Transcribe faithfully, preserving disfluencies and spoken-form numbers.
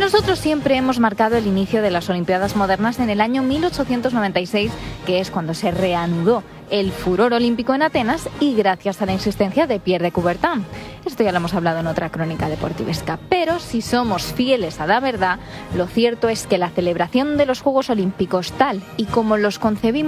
Nosotros siempre hemos marcado el inicio de las Olimpiadas modernas en el año mil ochocientos noventa y seis, que es cuando se reanudó el furor olímpico en Atenas y gracias a la insistencia de Pierre de Coubertin. Esto ya lo hemos hablado en otra crónica deportivesca, pero si somos fieles a la verdad, lo cierto es que la celebración de los Juegos Olímpicos tal y como los concebimos